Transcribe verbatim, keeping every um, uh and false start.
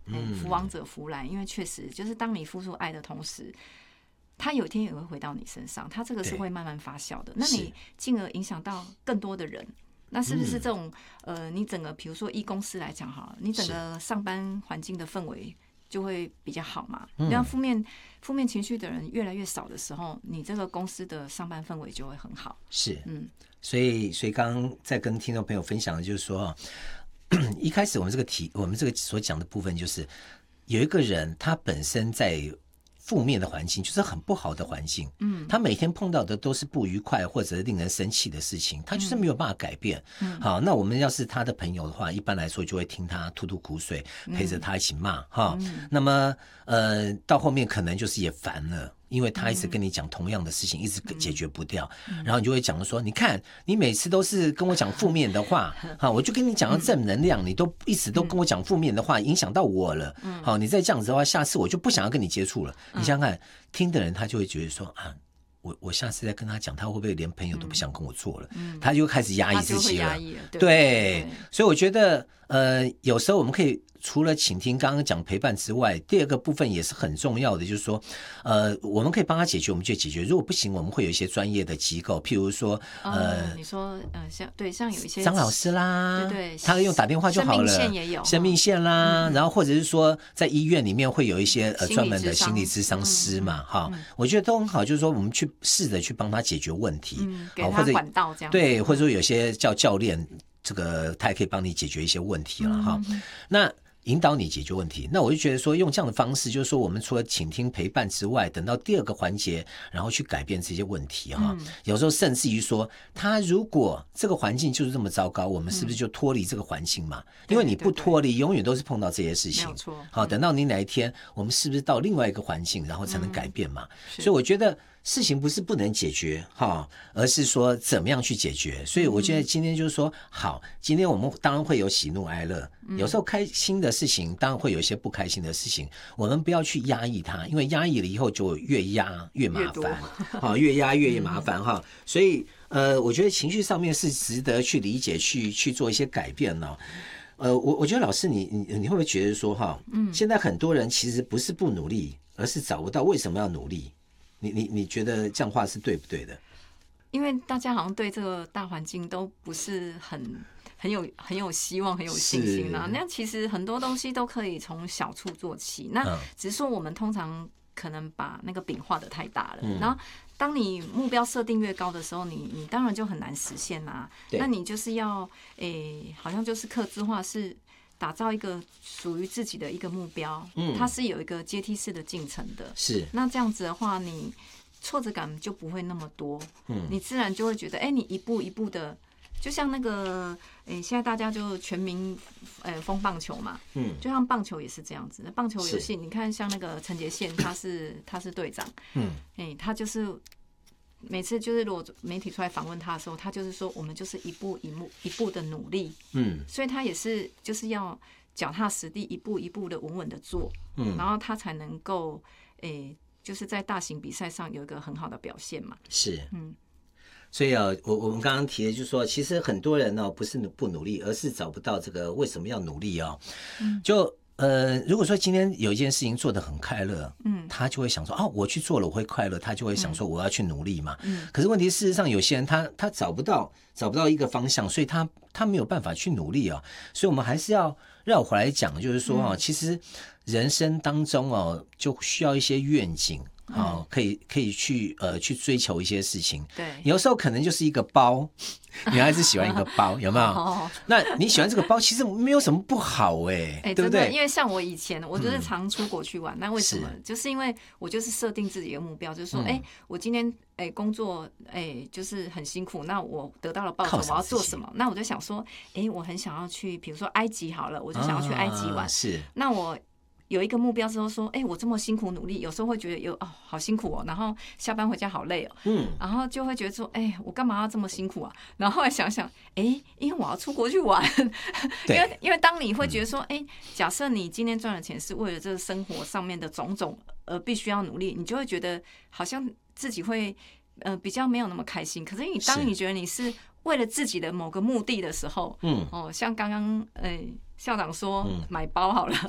嗯，福往者福来，因为确实就是当你付出爱的同时，他有一天也会回到你身上，他这个是会慢慢发酵的。那你进而影响到更多的人，那是不是这种、嗯、呃，你整个比如说以公司来讲哈，你整个上班环境的氛围就会比较好嘛？那、嗯、负面负面情绪的人越来越少的时候，你这个公司的上班氛围就会很好。 是，嗯，所以所以刚刚在跟听众朋友分享的就是说，一开始我们这个题，我们这个所讲的部分就是有一个人他本身在负面的环境，就是很不好的环境，嗯，他每天碰到的都是不愉快或者令人生气的事情，他就是没有办法改变。嗯、好，那我们要是他的朋友的话，一般来说就会听他吐吐苦水，陪着他一起骂哈、嗯。那么呃，到后面可能就是也烦了。因为他一直跟你讲同样的事情，一直解决不掉，然后你就会讲说，你看你每次都是跟我讲负面的话，好，我就跟你讲到正能量，你都一直都跟我讲负面的话，影响到我了，好，你再这样子的话，下次我就不想要跟你接触了。你想想看，听的人他就会觉得说啊。我我下次再跟他讲，他会不会连朋友都不想跟我做了？嗯、他就开始压抑自己了。 了对, 对，所以我觉得，呃，有时候我们可以除了倾听，刚刚讲陪伴之外，第二个部分也是很重要的，就是说，呃，我们可以帮他解决，我们就解决。如果不行，我们会有一些专业的机构，譬如说，呃， 哦、你说，呃，像对，像有一些张老师啦， 对对， 他用打电话就好了， 生命线也有， 生命线啦，嗯、然后或者是说，在医院里面会有一些呃专门的心理咨商师嘛，哈、嗯嗯，我觉得都很好，就是说我们去。试着去帮他解决问题， 嗯，给他管道这样， 对，或者说有些叫教练，这个他也可以帮你解决一些问题了哈、嗯。那引导你解决问题，那我就觉得说用这样的方式，就是说我们除了倾听陪伴之外，等到第二个环节，然后去改变这些问题哈、嗯。有时候甚至于说，他如果这个环境就是这么糟糕，我们是不是就脱离这个环境嘛？嗯、因为你不脱离，永远都是碰到这些事情。 没有错。 好，等到你哪一天，我们是不是到另外一个环境，然后才能改变嘛？嗯、所以我觉得。事情不是不能解决哈，而是说怎么样去解决。所以我觉得今天就是说，好，今天我们当然会有喜怒哀乐，有时候开心的事情，当然会有一些不开心的事情，我们不要去压抑它，因为压抑了以后就越压越麻烦，好，越压越麻烦哈。所以呃，我觉得情绪上面是值得去理解，去去做一些改变呢。呃，我我觉得老师你你你会不会觉得说哈，嗯，现在很多人其实不是不努力，而是找不到为什么要努力。你你你觉得这样话是对不对的？ 因为大家好像对这个大环境都不是很很有很有希望、很有信心啊。那其实很多东西都可以从小处做起。那只是说我们通常可能把那个饼画得太大了。嗯、然后当你目标设定越高的时候，你你当然就很难实现啊。那你就是要诶，好像就是客制化是。打造一个属于自己的一个目标，嗯，它是有一个阶梯式的进程的， 是。 那这样子的话，你挫折感就不会那么多，嗯，你自然就会觉得，哎、欸，你一步一步的，就像那个，哎、欸，现在大家就全民，呃，疯棒球嘛，嗯，就像棒球也是这样子，棒球游戏，你看像那个陈杰宪，他是他是队长，嗯，哎、欸，他就是。每次就是如果媒体出来访问他的时候，他就是说我们就是一步一步一步的努力，嗯，所以他也是就是要脚踏实地，一步一步的稳稳的做，嗯，然后他才能够诶、欸，就是在大型比赛上有一个很好的表现嘛。 是，嗯，所以啊，我我们刚刚提的就是说，其实很多人呢、哦、不是不努力，而是找不到这个为什么要努力哦，嗯，就。呃，如果说今天有一件事情做得很快乐，嗯，他就会想说，哦，我去做了我会快乐，他就会想说我要去努力嘛，嗯。可是问题事实上，有些人他他找不到找不到一个方向，所以他他没有办法去努力啊、哦。所以我们还是要绕回来讲，就是说啊、哦，其实人生当中哦，就需要一些愿景。好，可以可以去呃去追求一些事情。 对， 有时候可能就是一个包，女孩子喜欢一个包，有没有？哦、那你喜欢这个包，其实没有什么不好哎、欸， 欸、 对不对？ 因为像我以前，我就是常出国去玩，嗯、那为什么？是就是因为我就是设定自己的目标，就是说，哎、嗯欸，我今天哎、欸、工作哎、欸、就是很辛苦，那我得到了报酬，我要做什么？那我就想说，哎、欸，我很想要去，比如说埃及好了，我就想要去埃及玩。啊、 是， 那我。有一个目标之后说，哎、欸，我这么辛苦努力，有时候会觉得有哦，好辛苦哦，然后下班回家好累哦，嗯，然后就会觉得说，哎、欸，我干嘛要这么辛苦啊？然后后来想想，哎、欸，因为我要出国去玩，因为因为当你会觉得说，哎、欸，假设你今天赚的钱是为了这个生活上面的种种而必须要努力，你就会觉得好像自己会呃比较没有那么开心。可是你当你觉得你是为了自己的某个目的的时候，嗯，哦，像刚刚呃。校长说买包好了，